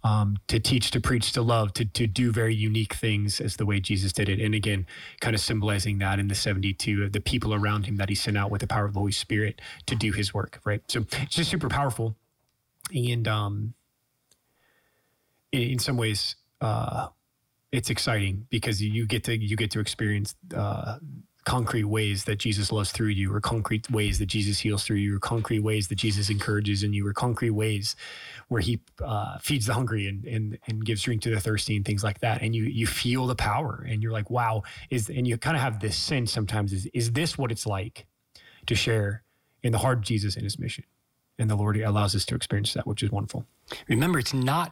to teach, to preach, to love, to do very unique things as the way Jesus did it. And again, kind of symbolizing that in the 72 of the people around him that he sent out with the power of the Holy Spirit to do his work, right? So it's just super powerful. And in some ways, it's exciting because you get to experience concrete ways that Jesus loves through you, or concrete ways that Jesus heals through you, or concrete ways that Jesus encourages in you, or concrete ways where he feeds the hungry and gives drink to the thirsty and things like that. And you feel the power, and you're like, wow, and you kind of have this sense sometimes, is this what it's like to share in the heart of Jesus and his mission? And the Lord allows us to experience that, which is wonderful. Remember, it's not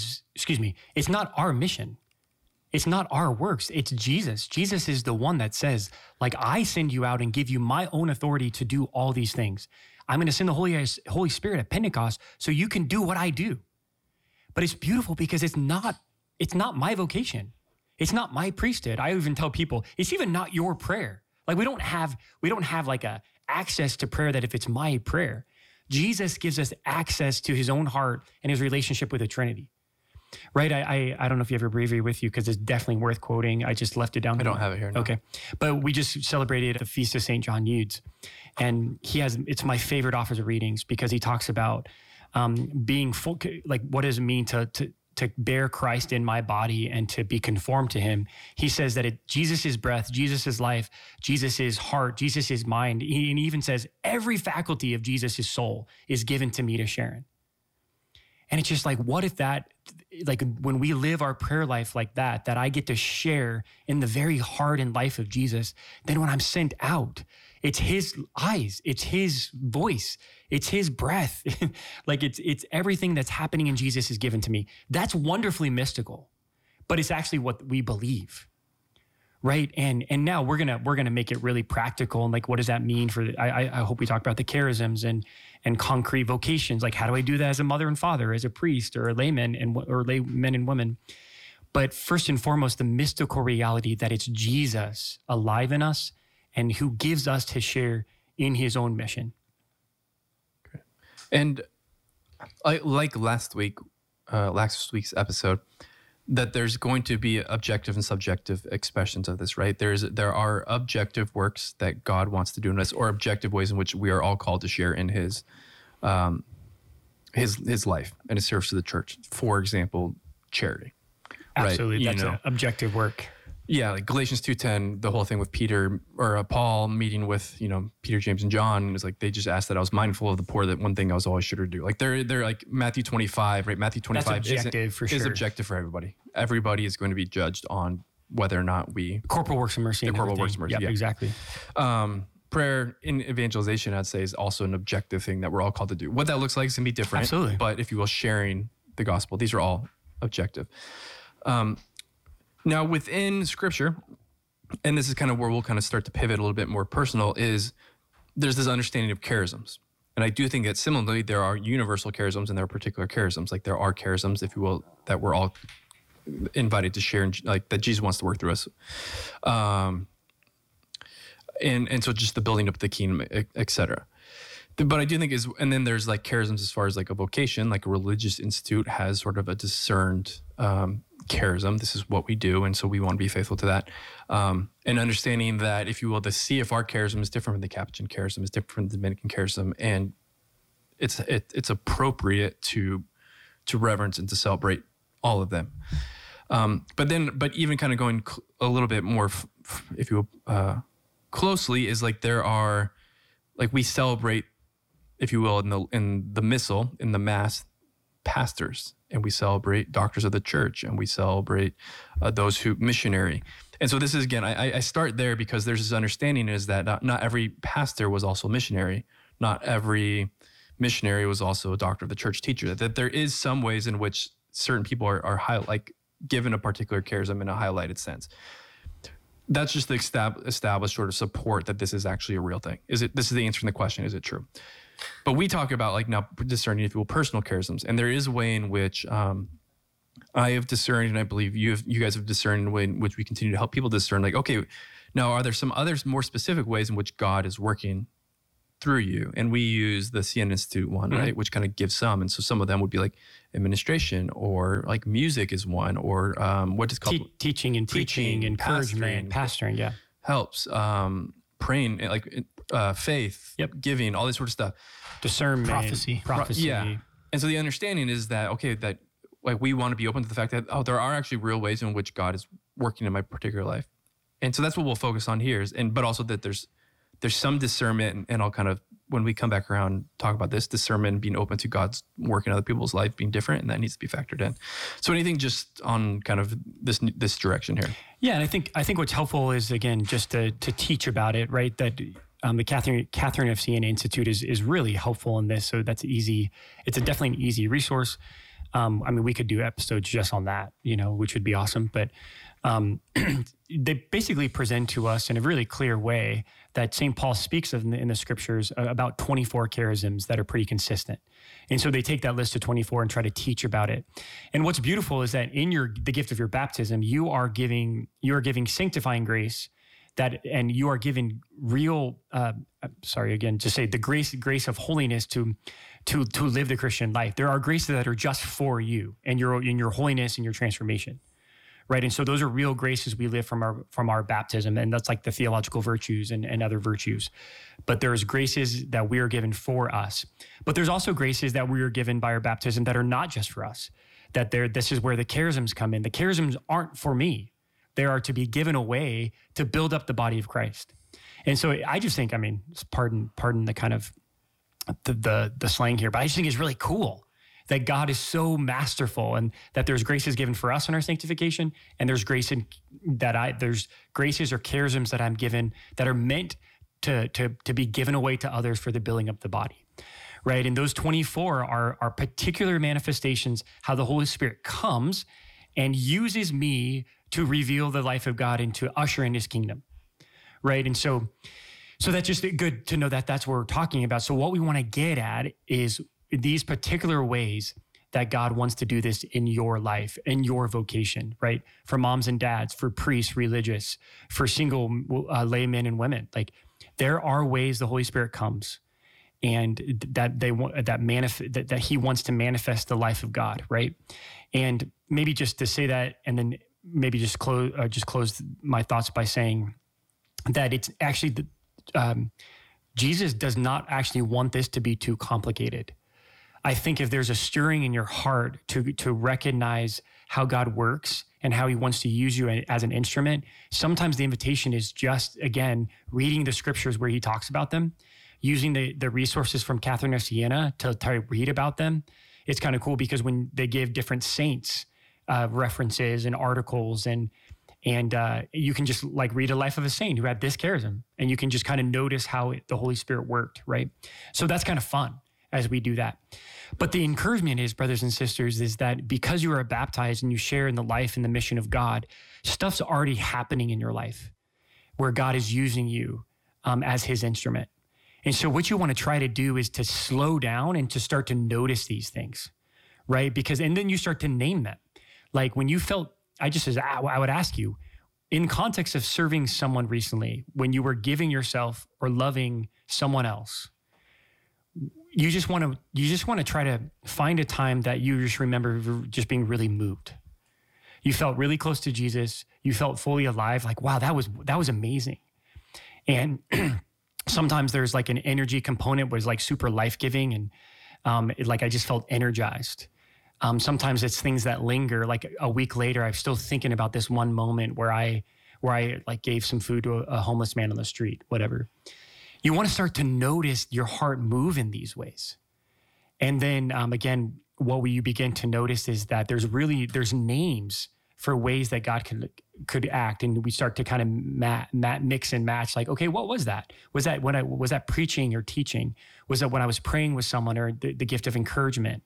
our mission. It's not our works. It's Jesus. Jesus is the one that says, like, I send you out and give you my own authority to do all these things. I'm going to send the Holy Spirit at Pentecost so you can do what I do. But it's beautiful because it's not my vocation. It's not my priesthood. I even tell people, it's even not your prayer. Like we don't have like a access to prayer that if it's my prayer. Jesus gives us access to his own heart and his relationship with the Trinity. Right? I don't know if you have a breviary with you because it's definitely worth quoting. I just left it down. I don't have it here. No. Okay. But we just celebrated the Feast of St. John Eudes. And it's my favorite offers of readings because he talks about being full, like what does it mean to bear Christ in my body and to be conformed to him. He says that Jesus is breath, Jesus is life, Jesus is heart, Jesus is mind. And he even says every faculty of Jesus' soul is given to me to share in. And it's just like, what if that, like when we live our prayer life like that I get to share in the very heart and life of Jesus, then when I'm sent out, it's his eyes, it's his voice, it's his breath. Like it's everything that's happening in Jesus is given to me. That's wonderfully mystical, but it's actually what we believe. Right. And now we're gonna make it really practical. And like, what does that mean for I hope we talk about the charisms and concrete vocations. Like, how do I do that as a mother and father, as a priest or a layman or lay men and women? But first and foremost, the mystical reality that it's Jesus alive in us and who gives us to share in his own mission. Great. And like last week's episode, that there's going to be objective and subjective expressions of this, right? There are objective works that God wants to do in us, or objective ways in which we are all called to share in his life and his service to the church. For example, charity. Absolutely, right? That's an objective work. Yeah, like Galatians 2:10, the whole thing with Peter or Paul meeting with, Peter, James, and John is like, they just asked that I was mindful of the poor, that one thing I was always sure to do. Like they're like Matthew 25, right? Matthew 25 That's objective for sure. Is objective for everybody. Everybody is going to be judged on whether or not we... Corporal works of mercy. The corporal works of mercy, yep, yeah. Exactly. Prayer in evangelization, I'd say, is also an objective thing that we're all called to do. What that looks like is going to be different. Absolutely. But if you will, sharing the gospel, these are all objective. Now, within Scripture, and this is kind of where we'll kind of start to pivot a little bit more personal, is there's this understanding of charisms. And I do think that similarly, there are universal charisms and there are particular charisms. Like there are charisms, if you will, that we're all invited to share, and like that Jesus wants to work through us. And so just the building up of the kingdom, et cetera. But I do think and then there's like charisms as far as like a vocation, like a religious institute has sort of a discerned charism. This is what we do, and so we want to be faithful to that. And understanding that, if you will, the CFR charism is different from the Capuchin charism, is different from the Dominican charism, and it's appropriate to reverence and to celebrate all of them. But even kind of going a little bit more, if you will, closely, is like there are, like we celebrate, if you will, in the missal, in the mass, pastors, and we celebrate doctors of the church, and we celebrate those who missionary. And so this is, again, I start there because there's this understanding is that not every pastor was also a missionary. Not every missionary was also a doctor of the church teacher. That there is some ways in which certain people are given a particular charism in a highlighted sense. That's just the established sort of support that this is actually a real thing. This is the answer to the question, is it true? But we talk about like now discerning, if you will, personal charisms. And there is a way in which I have discerned, and I believe you guys have discerned, in a way in which we continue to help people discern, like, okay, now are there some other more specific ways in which God is working through you. And we use the CN Institute one, right? Which kind of gives some. And so some of them would be like administration, or like music is one, or what is called teaching and preaching, encouragement, pastoring. Yeah. Helps. Praying, like faith, giving, all this sort of stuff. Discernment, prophecy. Yeah. And so the understanding is that, okay, that like we want to be open to the fact that, oh, there are actually real ways in which God is working in my particular life. And so that's what we'll focus on here, but also that there's some discernment, and I'll kind of, when we come back around, talk about this discernment, being open to God's work in other people's life being different, and that needs to be factored in. So anything just on kind of this direction here? Yeah, and I think what's helpful is, again, just to teach about it, right? That the Catherine of Siena Institute is really helpful in this. So that's easy. It's definitely an easy resource. I mean, we could do episodes just on that, which would be awesome. But they basically present to us in a really clear way that St. Paul speaks of in the scriptures about 24 charisms that are pretty consistent. And so they take that list of 24 and try to teach about it. And what's beautiful is that in the gift of your baptism, you are giving sanctifying grace, and you are given real, the grace of holiness to live the Christian life. There are graces that are just for you and your holiness and your transformation. Right. And so those are real graces we live from our baptism. And that's like the theological virtues and other virtues. But there's graces that we are given for us. But there's also graces that we are given by our baptism that are not just for us. This is where the charisms come in. The charisms aren't for me. They are to be given away to build up the body of Christ. And so I just think, I mean, pardon the kind of the slang here, but I just think it's really cool that God is so masterful, and that there's graces given for us in our sanctification, and there's graces or charisms that I'm given that are meant to be given away to others for the building up the body, right? And those 24 are particular manifestations how the Holy Spirit comes and uses me to reveal the life of God and to usher in His kingdom, right? And so that's just good to know that that's what we're talking about. So what we want to get at is these particular ways that God wants to do this in your life, in your vocation, right? For moms and dads, for priests, religious, for single laymen and women. Like, there are ways the Holy Spirit comes, and that He wants to manifest the life of God, right? And maybe just to say that, and then maybe just close my thoughts by saying that it's actually Jesus does not actually want this to be too complicated. I think if there's a stirring in your heart to recognize how God works and how He wants to use you as an instrument, sometimes the invitation is just, again, reading the scriptures where He talks about them, using the resources from Catherine of Siena to read about them. It's kind of cool because when they give different saints references and articles, and you can just like read a life of a saint who had this charism, and you can just kind of notice how the Holy Spirit worked, right? So that's kind of fun as we do that. But the encouragement is, brothers and sisters, is that because you are baptized and you share in the life and the mission of God, stuff's already happening in your life where God is using you as His instrument. And so what you want to try to do is to slow down and to start to notice these things, right? And then you start to name them. Like when you felt, I would ask you, in context of serving someone recently, when you were giving yourself or loving someone else, you just want to try to find a time that you just remember just being really moved. You felt really close to Jesus. You felt fully alive. Like, wow, that was amazing. And sometimes there's like an energy component was like super life-giving, and I just felt energized. Sometimes it's things that linger. Like a week later, I'm still thinking about this one moment where I like gave some food to a homeless man on the street, whatever. You want to start to notice your heart move in these ways. And then again, what you begin to notice is that there's names for ways that God could act. And we start to kind of mix and match, like, okay, what was that? Was that preaching or teaching? Was that when I was praying with someone, or the gift of encouragement?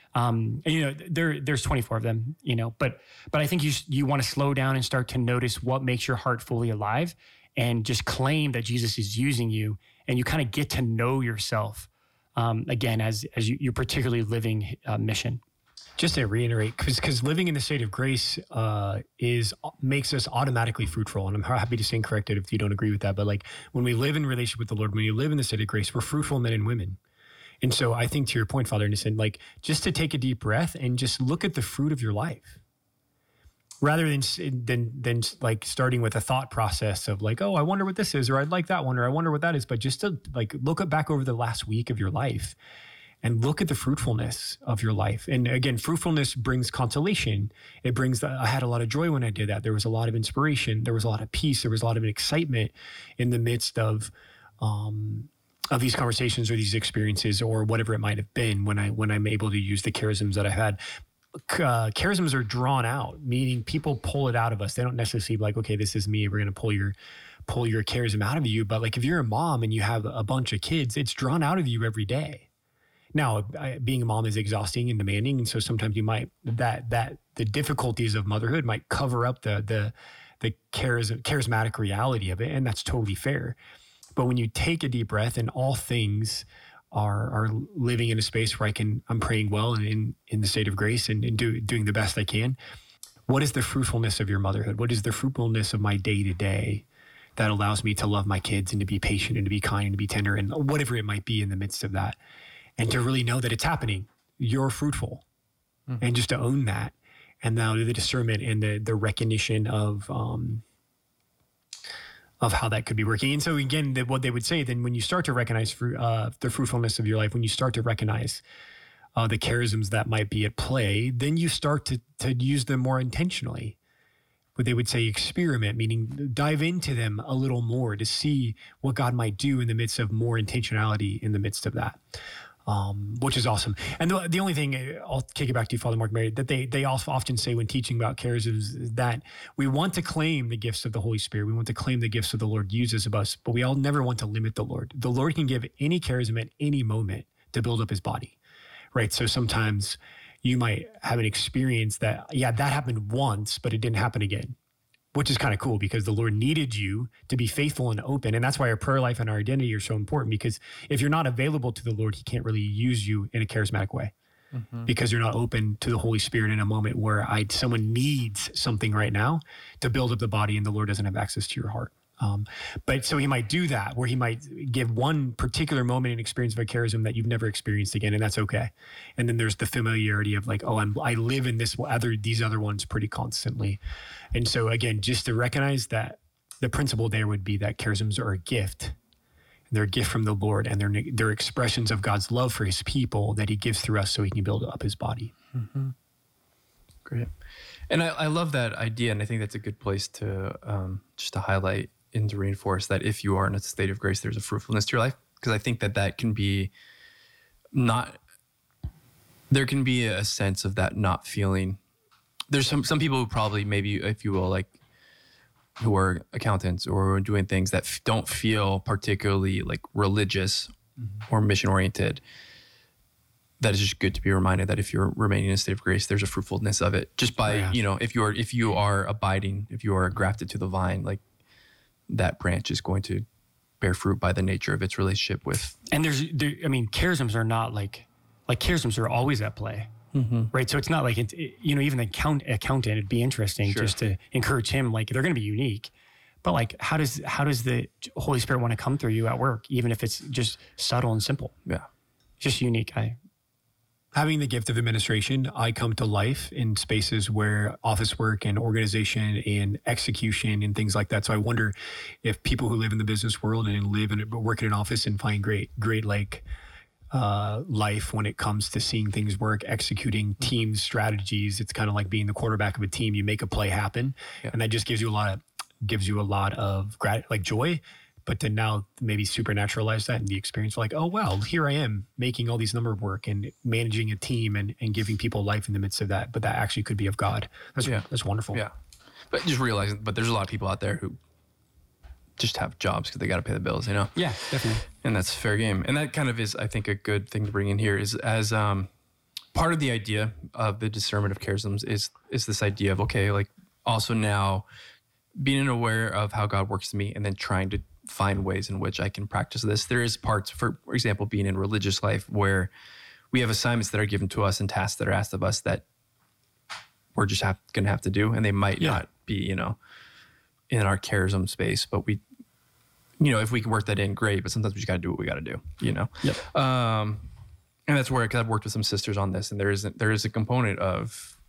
There's 24 of them, but I think you want to slow down and start to notice what makes your heart fully alive, and just claim that Jesus is using you, and you kind of get to know yourself again as you're particularly living mission. Just to reiterate, because living in the state of grace makes us automatically fruitful, and I'm happy to stand corrected if you don't agree with that. But like when we live in relationship with the Lord, when you live in the state of grace, we're fruitful men and women. And so I think to your point, Father Innocent, like just to take a deep breath and just look at the fruit of your life, rather than like starting with a thought process of like, oh, I wonder what this is, or I'd like that one, or I wonder what that is. But just to like look back over the last week of your life and look at the fruitfulness of your life. And again, fruitfulness brings consolation. It brings, I had a lot of joy when I did that. There was a lot of inspiration. There was a lot of peace. There was a lot of excitement in the midst of these conversations or these experiences or whatever it might have been when I'm able to use the charisms that I had. Charisms are drawn out, meaning people pull it out of us. They don't necessarily be like, okay, this is me. We're going to pull your charism out of you. But like if you're a mom and you have a bunch of kids, it's drawn out of you every day. Now, being a mom is exhausting and demanding, and so sometimes you might the difficulties of motherhood might cover up the charismatic reality of it, and that's totally fair. But when you take a deep breath and all things are living in a space where I'm praying well and in the state of grace and doing the best I can, what is the fruitfulness of your motherhood? What is the fruitfulness of my day to day that allows me to love my kids and to be patient and to be kind and to be tender and whatever it might be in the midst of that? And to really know that it's happening, you're fruitful, and just to own that, and now the discernment and the recognition of how that could be working. And so again, what they would say then, when you start to recognize the fruitfulness of your life, when you start to recognize the charisms that might be at play, then you start to use them more intentionally. What they would say, experiment, meaning dive into them a little more to see what God might do in the midst of more intentionality in the midst of that. Which is awesome. And the only thing, I'll kick it back to you, Father Mark Mary, that they also often say when teaching about charisms is that we want to claim the gifts of the Holy Spirit. We want to claim the gifts of the Lord uses of us, but we all never want to limit the Lord. The Lord can give any charism at any moment to build up his body, right? So sometimes you might have an experience that happened once, but it didn't happen again, which is kind of cool because the Lord needed you to be faithful and open. And that's why our prayer life and our identity are so important, because if you're not available to the Lord, he can't really use you in a charismatic way because you're not open to the Holy Spirit in a moment where someone needs something right now to build up the body and the Lord doesn't have access to your heart. But so he might do that, where he might give one particular moment and experience of a charism that you've never experienced again, and that's okay. And then there's the familiarity of like, I live in these other ones pretty constantly. And so again, just to recognize that the principle there would be that charisms are a gift. They're a gift from the Lord, and they're expressions of God's love for his people that he gives through us so he can build up his body. Mm-hmm. Great. And I love that idea, and I think that's a good place to just to highlight and to reinforce that if you are in a state of grace, there's a fruitfulness to your life, because I think that can be there can be a sense of that not feeling. There's some people who probably, maybe, if you will, like who are accountants or doing things that don't feel particularly like religious or mission oriented. That is just good to be reminded that if you're remaining in a state of grace, there's a fruitfulness of it just by, if you are abiding, if you are grafted to the vine, like that branch is going to bear fruit by the nature of its relationship with. And charisms are not like charisms are always at play, right? So it's not like, even the accountant, it'd be interesting just to encourage him, like they're going to be unique, but like, how does the Holy Spirit want to come through you at work, even if it's just subtle and simple? Yeah. Just unique. Having the gift of administration, I come to life in spaces where office work and organization and execution and things like that. So I wonder if people who live in the business world and work in an office and find great life when it comes to seeing things work, executing team strategies. It's kind of like being the quarterback of a team. You make a play happen, and that just gives you a lot of joy. But to now maybe supernaturalize that and the experience like, oh, well, here I am making all these number work and managing a team and giving people life in the midst of that. But that actually could be of God. That's wonderful. Yeah. But just realizing, but there's a lot of people out there who just have jobs because they got to pay the bills, Yeah, definitely. And that's fair game. And that kind of is, I think, a good thing to bring in here is as part of the idea of the discernment of charisms is this idea of, okay, like also now being aware of how God works in me and then trying to find ways in which I can practice this. There is parts, for example, being in religious life where we have assignments that are given to us and tasks that are asked of us that we're just going to have to do. And they might not be, you know, in our charism space, but we, you know, if we can work that in, great. But sometimes we just got to do what we got to do, you know? Yep. And that's where, cause I've worked with some sisters on this, and there is a component of